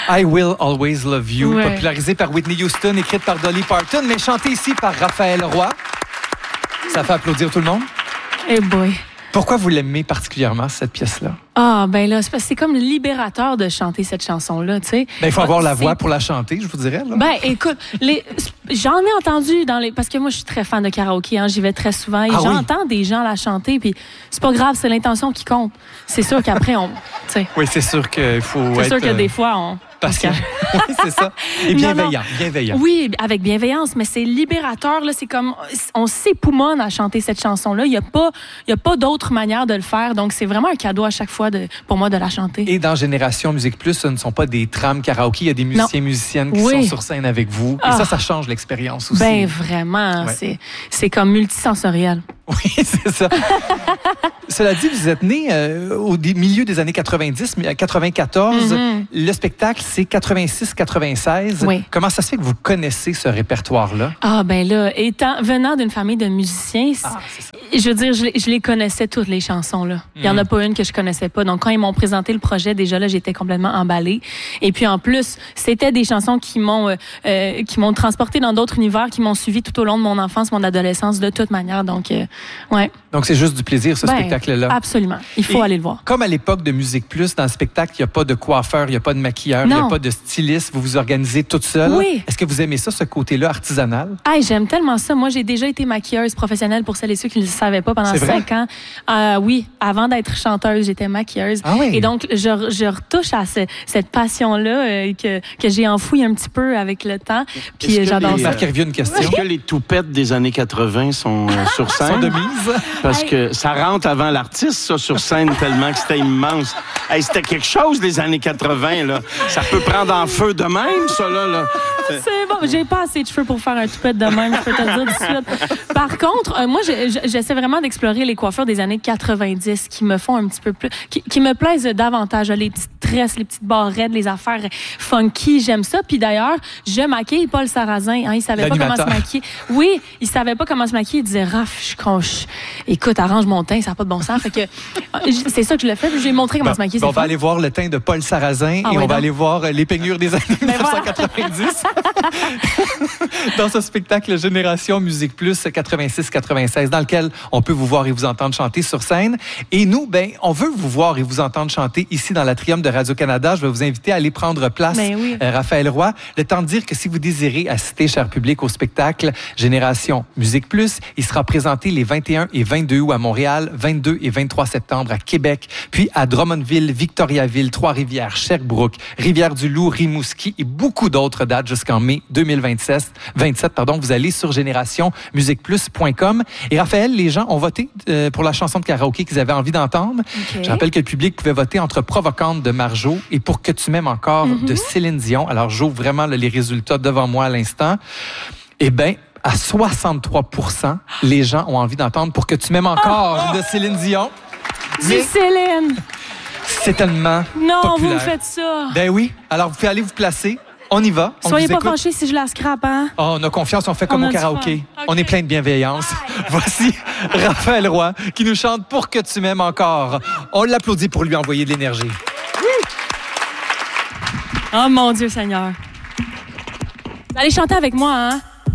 I Will Always Love You, Ouais. popularisée par Whitney Houston, écrite par Dolly Parton, mais chantée ici par Raphaël Roy. Ça fait applaudir tout le monde. Eh boy. Pourquoi vous l'aimez particulièrement, cette pièce-là? Ah, ben là, c'est parce que c'est comme libérateur de chanter cette chanson-là, tu sais. Ben, il faut avoir la C'est- voix pour la chanter, je vous dirais. Là. Ben, écoute, j'en ai entendu parce que moi, je suis très fan de karaoké, hein, j'y vais très souvent et Ah oui? j'entends des gens la chanter, puis c'est pas grave, c'est l'intention qui compte. C'est sûr qu'après, tu sais, Oui, c'est sûr qu'il faut être... c'est sûr que des fois, on patient. se- Oui, c'est ça. Et Non, bienveillant, bienveillant. Oui, avec bienveillance, mais c'est libérateur. Là, c'est comme on s'époumonne à chanter cette chanson-là. Il y a pas d'autre manière de le faire. Donc, c'est vraiment un cadeau à chaque fois pour moi de la chanter. Et dans Génération Musique Plus, ce ne sont pas des trames karaoké, il y a des musiciens et musiciennes qui Oui. sont sur scène avec vous. Et ça change l'expérience aussi. Ben vraiment, Ouais. c'est comme multisensoriel. Oui, c'est ça. Cela dit, vous êtes né au milieu des années 90, mais à 94. Le spectacle, c'est 86-96. Oui. Comment ça se fait que vous connaissez ce répertoire-là? Ah ben là, venant d'une famille de musiciens, c'est ça. je veux dire, je les connaissais toutes les chansons là. Il y en a pas une que je connaissais pas. Donc quand ils m'ont présenté le projet, déjà là, j'étais complètement emballée. Et puis en plus, c'était des chansons qui m'ont transporté dans d'autres univers, qui m'ont suivi tout au long de mon enfance, mon adolescence, de toute manière. Donc ouais. Donc c'est juste du plaisir, ce Ben, spectacle-là. Absolument. Il faut Et aller le voir. Comme à l'époque de Musique Plus, dans le spectacle, il n'y a pas de coiffeur, il n'y a pas de maquilleur, il n'y a Non. pas de styliste. Vous vous organisez toute seule. Oui. Est-ce que vous aimez ça, ce côté-là artisanal? Hey, j'aime tellement ça. Moi, j'ai déjà été maquilleuse professionnelle pour celles et ceux qui ne le savaient pas pendant C'est vrai? 5 ans. Oui, avant d'être chanteuse, j'étais maquilleuse. Ah oui? Et donc, je retouche à cette passion-là que j'ai enfouie un petit peu avec le temps. Puis Est-ce que j'adore les- ça. Marc Hervieux, une question. Est-ce que les toupettes des années 80 sont sur Sont scène? de mise. Parce Hey. que ça rentre avant l'artiste, ça, sur scène, tellement que c'était immense. Hey, c'était quelque chose, les années 80, là. Ça peut prendre en feu de même, ça, là. C'est bon, j'ai pas assez de cheveux pour faire un toupette de même, je peux te le dire tout de suite. Par contre, moi, j'essaie vraiment d'explorer les coiffures des années 90 qui me font un petit peu plus, qui me plaisent davantage. Les petites tresses, les petites barrettes, les affaires funky, j'aime ça. Puis d'ailleurs, je maquille Paul Sarrazin. Hein, il savait pas comment se L'animateur. maquiller. Oui, il savait pas comment se maquiller. Il disait, Raph, écoute, arrange mon teint, ça n'a pas de bon sens. Fait que c'est ça que je l'ai fait. Puis je lui ai montré comment se maquiller. On c'est va fun. aller voir le teint de Paul Sarrazin Ah et ouais, on va donc. aller voir les peignures des années Ben voilà. 1990. Dans ce spectacle Génération Musique Plus 86-96, dans lequel on peut vous voir et vous entendre chanter sur scène. Et nous, ben, on veut vous voir et vous entendre chanter ici dans l'Atrium de Radio-Canada. Je vais vous inviter à aller prendre place, Ben oui. Raphaël Roy. Le temps de dire que si vous désirez assister, cher public, au spectacle Génération Musique Plus, il sera présenté les 21 et 22 août à Montréal, 22 et 23 septembre à Québec, puis à Drummondville, Victoriaville, Trois-Rivières, Sherbrooke, Rivière-du-Loup, Rimouski et beaucoup d'autres dates jusqu'en mai 2027. Vous allez sur générationmusiqueplus.com. Et Raphaël, les gens ont voté pour la chanson de karaoké qu'ils avaient envie d'entendre. OK. Je rappelle que le public pouvait voter entre Provocante de Marjo et Pour que tu m'aimes encore de Céline Dion. Alors, j'ouvre vraiment les résultats devant moi à l'instant. Eh bien, à 63%, les gens ont envie d'entendre Pour que tu m'aimes encore de Céline Dion. Dis Céline! C'est tellement Non, populaire. vous me faites ça. Ben oui. Alors, vous pouvez aller vous placer. On y va. On Soyez vous pas écoute. fâchés si je la scrape, hein? Oh, on a confiance, on fait comme On au a du karaoké. fun. On OK. est plein de bienveillance. Voici Raphaël Roy qui nous chante Pour que tu m'aimes encore. On l'applaudit pour lui envoyer de l'énergie. Oh mon Dieu Seigneur. Allez chanter avec moi, hein?